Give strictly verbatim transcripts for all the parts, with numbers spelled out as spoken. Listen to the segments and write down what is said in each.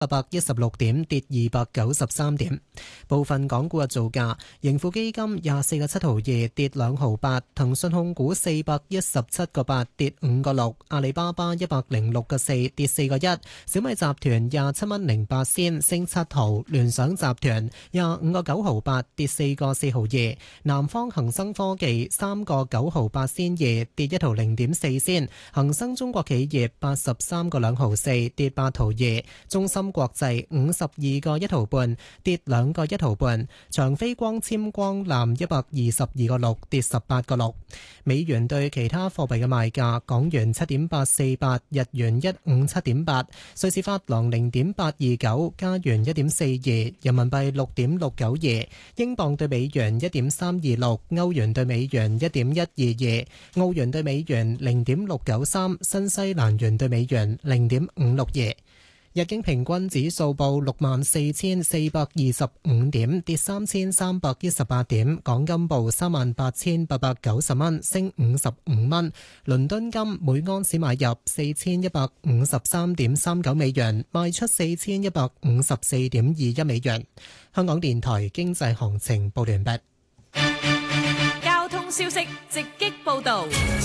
八百一十六點，跌二百九十三點。部分港股嘅造價：盈富基金廿四個七毫二，跌兩毫八；騰訊控股四百一十七個八，跌五個六；阿里巴巴一百零六個四，跌四個一；小米集團廿七蚊零八仙，升七毫；聯想集團廿五個九毫八，跌四個四毫二；南方恒生科技三個九毫八仙二，跌一毫零點四仙；恒生中國企業八十三個兩毫四，跌八毫二；中芯國際五十二個一毫半，跌兩個一毫半；長飛光纖光纜一百二十二個六，跌十八個六。美元對其他貨幣嘅賣價：港元七點八四八，日元一五七點八，瑞士法郎零點八二九，加元一點四二，人民幣六點六九二，英鎊對美元一點三二六，歐元對美元一點一二二，澳元對美元零點六九三，新西蘭元對美元零點五六二。日經平均指數報六萬四千四百二十五點，跌三千三百一十八點。港金報三萬八千八百九十蚊，升五十五蚊。倫敦金每安士買入四千一百五十三點三九美元，賣出四千一百五十四點二一美元。香港電台經濟行情報完畢。 交通消息直擊報道。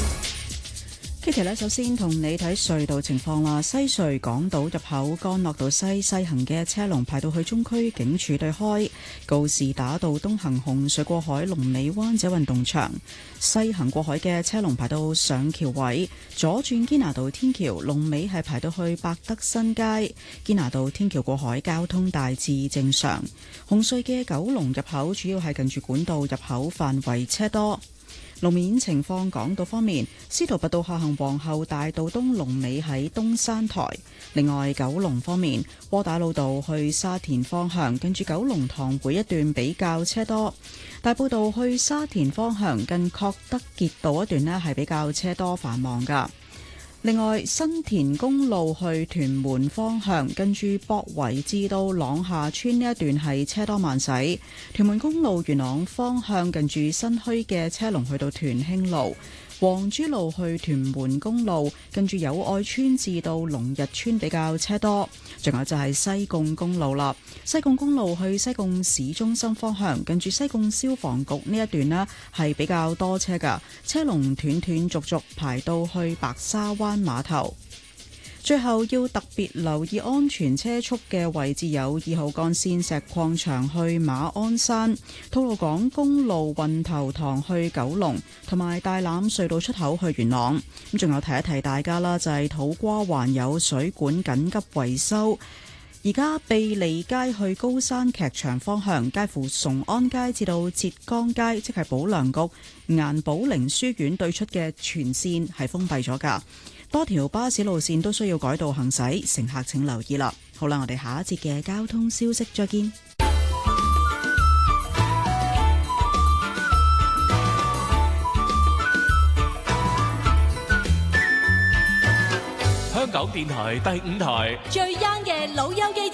Kitty 咧，首先同你睇隧道情況啦。西隧港島入口干諾道西西行嘅車龍排到去中區警署對開，告士打道東行紅隧過海龍尾灣仔運動場，西行過海嘅車龍排到上橋位，左轉堅拿道天橋龍尾係排到去百德新街，堅拿道天橋過海交通大致正常。紅隧嘅九龍入口主要係近住管道入口範圍車多。路面情況，港島方面，司徒拔道下行皇后大道東龍尾喺東山台。另外，九龍方面，窩打老道去沙田方向，近住九龍塘會一段比較車多。大埔道去沙田方向，近確德傑道一段呢係比較車多繁忙噶。另外，新田公路去屯門方向，跟住博圍至到朗下村呢一段係車多慢駛。屯門公路元朗方向，近住新墟嘅車龍去到屯興路。黃珠路去屯門公路，跟住友愛村至到龍日村比較車多。仲有就係西貢公路啦，西貢公路去西貢市中心方向，跟住西貢消防局呢一段呢係比較多車噶，車龍斷斷續續排到去白沙灣碼頭。最後要特別留意安全車速嘅位置有二號幹線石礦場去馬鞍山、吐露港公路運頭塘去九龍，同埋大欖隧道出口去元朗。咁仲有提一提大家啦，就係、是、土瓜灣有水管緊急維修。而家庇利街去高山劇場方向，介乎崇安街至到浙江街，即係保良局顏寶玲書院對出嘅全線係封閉咗㗎。多條巴士路線都需要改道行駛，乘客請留意啦。好啦，我哋下一節嘅交通消息再見。 香港電台第五台最 young 嘅老友記